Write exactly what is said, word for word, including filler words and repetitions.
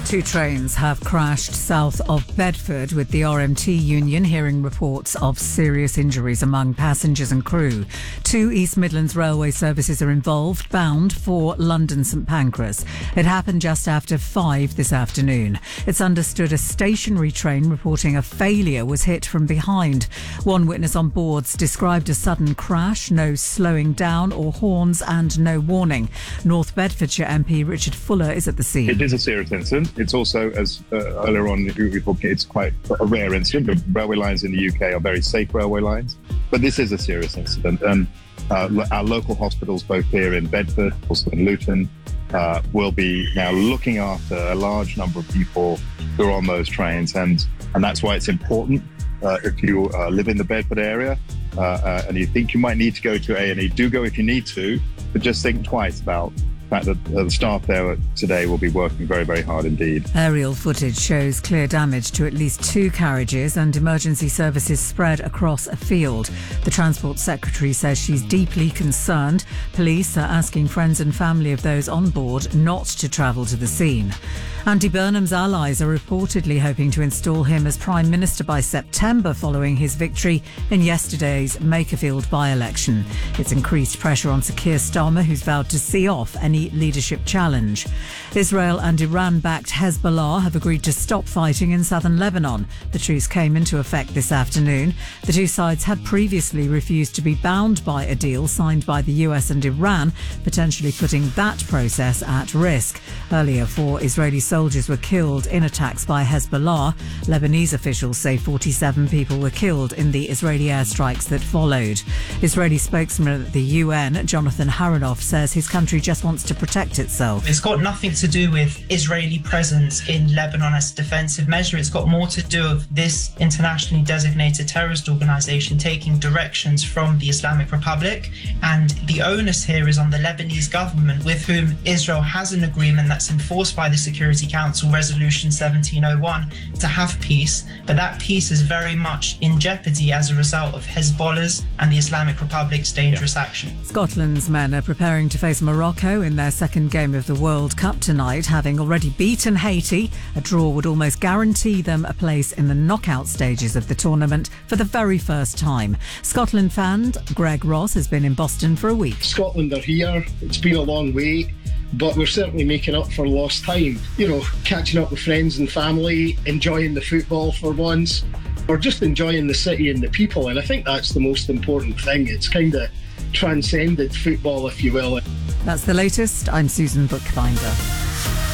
Two trains have crashed south of Bedford, with the R M T union hearing reports of serious injuries among passengers and crew. Two East Midlands railway services are involved, bound for London St Pancras. It happened just after five this afternoon. It's understood a stationary train reporting a failure was hit from behind. One witness on boards described a sudden crash, no slowing down or horns and no warning. North Bedfordshire M P Richard Fuller is at the scene. It is a serious incident. It's also, as uh, earlier on we talked, it's quite a rare incident. The railway lines in the U K are very safe railway lines, but this is a serious incident. And uh, our local hospitals, both here in Bedford, also in Luton, uh, will be now looking after a large number of people who are on those trains, and and that's why it's important. Uh, if you uh, live in the Bedford area uh, uh, and you think you might need to go to A and E, do go if you need to, but just think twice about the fact that uh, the staff there today will be working very, very hard indeed. Aerial footage shows clear damage to at least two carriages and emergency services spread across a field. The Transport Secretary says she's deeply concerned. Police are asking friends and family of those on board not to travel to the scene. Andy Burnham's allies are reportedly hoping to install him as Prime Minister by September following his victory in yesterday's Makerfield by-election. It's increased pressure on Sir Keir Starmer, who's vowed to see off any leadership challenge. Israel and Iran-backed Hezbollah have agreed to stop fighting in southern Lebanon. The truce came into effect this afternoon. The two sides had previously refused to be bound by a deal signed by the U S and Iran, potentially putting that process at risk. Earlier, four Israeli soldiers were killed in attacks by Hezbollah. Lebanese officials say forty-seven people were killed in the Israeli airstrikes that followed. Israeli spokesman at the U N, Jonathan Haronoff, says his country just wants to protect itself. It's got nothing to do with Israeli presence in Lebanon as a defensive measure. It's got more to do with this internationally designated terrorist organisation taking directions from the Islamic Republic, and the onus here is on the Lebanese government, with whom Israel has an agreement that's enforced by the Security Council, Resolution seventeen oh one, to have peace, but that peace is very much in jeopardy as a result of Hezbollah's and the Islamic Republic's dangerous yeah. action. Scotland's men are preparing to face Morocco in their second game of the World Cup tonight, having already beaten Haiti. A draw would almost guarantee them a place in the knockout stages of the tournament for the very first time. Scotland fan Greg Ross has been in Boston for a week. Scotland are here. It's been a long way, but we're certainly making up for lost time. You know, catching up with friends and family, enjoying the football for once, or just enjoying the city and the people. And I think that's the most important thing. It's kind of transcended football, if you will. That's the latest. I'm Susan Bookbinder.